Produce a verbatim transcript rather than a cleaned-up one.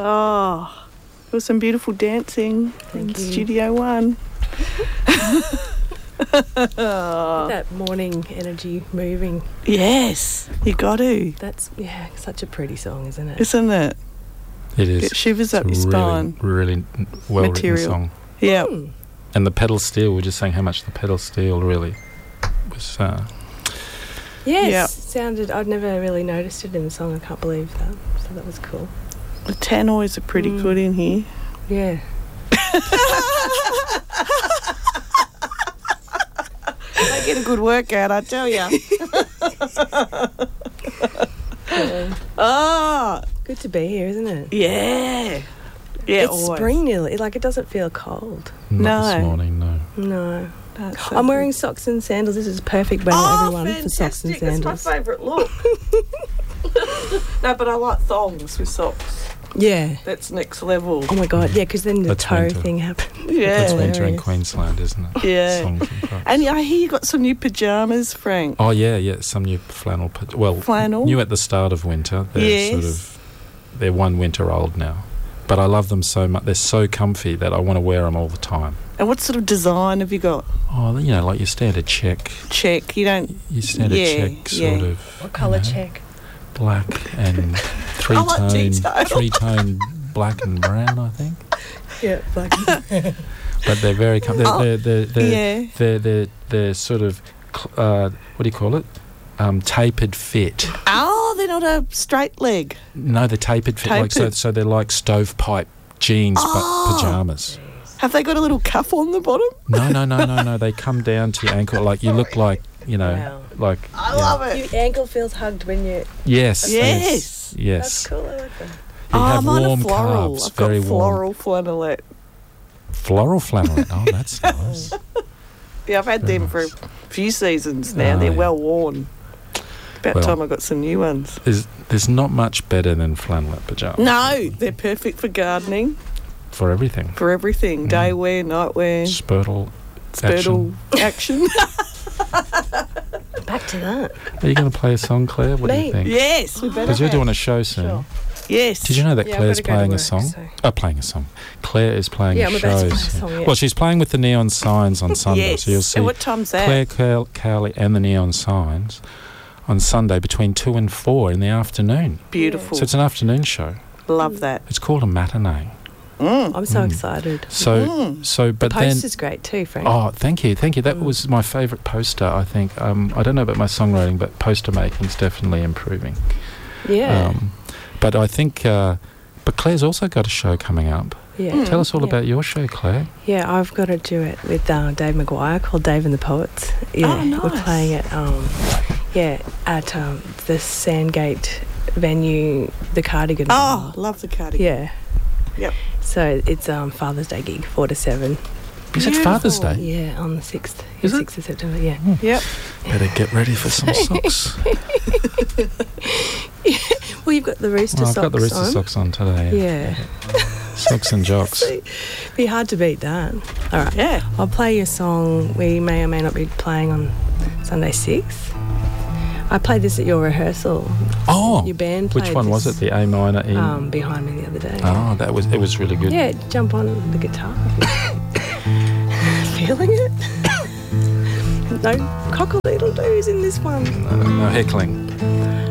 Oh, there was some beautiful dancing Thank in you. Studio One. That morning energy moving. Yes, you got to. That's, yeah, such a pretty song, isn't it? Isn't it? It is. Get shivers up your It's a spine. really, really well written Material. song. Yeah. Hmm. And the pedal steel, we were just saying how much the pedal steel really was. Uh, Yes, Yeah. sounded, I'd never really noticed it in the song. I can't believe that. So that was cool. The tannoys are pretty Mm. good in here. Yeah. They get a good workout, I tell you. Yeah. Oh, Good to be here, isn't it? yeah. Yeah, it's always. spring nearly. Like, it doesn't feel cold. not No. this morning, no. No. That's so I'm wearing good. socks and sandals. This is perfect weather, Oh, everyone, for socks and fantastic. That's my sandals. favourite look. No, but I like thongs with socks. Yeah. That's next level. Oh my God, yeah, because then the That's toe winter. thing happened. Yeah. That's winter in Hilarious. Queensland, isn't it? Yeah. Songs and parts. And I hear you got some new pyjamas, Frank. Oh, yeah, yeah, some new flannel. pa- Well, Flannel? new at the start of winter. They're Yes. sort of, they're one winter old now. But I love them so much. They're so comfy that I want to wear them all the time. And what sort of design have you got? Oh, you know, like your standard check. Check. You don't... Your standard Yeah, check sort yeah. of. What colour you know, check? Black and three I like tone, detail. three tone black and brown, I think. Yeah, black. But they're very com- they're, Oh, they're, they're, they're, yeah. they're, they're, they're sort of cl- uh, what do you call it? Um, tapered fit. Oh, they're not a straight leg. No, they're tapered fit. Like so, Tapered. so they're like stovepipe jeans Oh. but pajamas. Have they got a little cuff on the bottom? No, no, no, no, no. They come down to your ankle. Like you look like you know, Wow. like I yeah. love it. Your ankle feels hugged when you... Yes, Yes. yes, yes. That's cool, I like that. You Oh, have mine are warm floral. calves, I've got very warm. floral flannelette. Floral flannel. Oh, that's nice. Yeah, I've had Very them for a nice. few seasons now. Oh, They're yeah. well worn. About Well- time I got some new ones. There's, there's not much better than flannelette pajamas. No, they're perfect for gardening, For everything. for everything. Mm. Day wear, night wear, Spurtle. spurtle action. Back to that. Are you going to play a song, Claire? What do Me? you think? Yes, we better. Because you're have. doing a show soon. Sure. Yes. Did you know that Yeah, I've Claire's gotta go to playing a work, song? so- Oh, playing a song. Claire is playing Yeah, a I'm show. about to play a soon. song, yeah. Well, she's playing with the Neon Signs on Sunday. Yes. So you'll see And what time's that? Claire Cow- Cowley and the Neon Signs on Sunday between two and four in the afternoon. Beautiful. So it's an afternoon show. Love that. It's called a matinee. Mm. I'm so Mm. excited. So, Mm. so, but the then. poster's great too, Frank. Oh, thank you, thank you. That Mm. was my favourite poster, I think. Um, I don't know about my songwriting, but poster making's definitely improving. yeah. Um, but I think, uh, but Claire's also got a show coming up. yeah. Mm. Tell us all Yeah. about your show, Claire. Yeah, I've got a duet with uh, Dave Maguire called Dave and the Poets. Yeah, Oh, we're nice. playing it. Um, yeah, at um, the Sandgate venue, the Cardigan. Oh, love the cardigan. yeah. Yep. So it's um, Father's Day gig, four to seven. Is it Father's Beautiful. Day? Yeah, on the sixth. Is it? sixth of September. Yeah. Yep. Better get ready for some socks. Well, you've got the Rooster Well, I've socks got the Rooster on. socks on today. Yeah. Socks and jocks. Be hard to beat that. All right. Yeah. I'll play you a song we may or may not be playing on Sunday sixth. I played this at your rehearsal. Oh, Your band played which one was this, it? The A minor E? Um, behind me the other day. oh, that was it. Was really good. Yeah, jump on the guitar. Feeling it? No cockle-doodle-doos in this one. No, no heckling.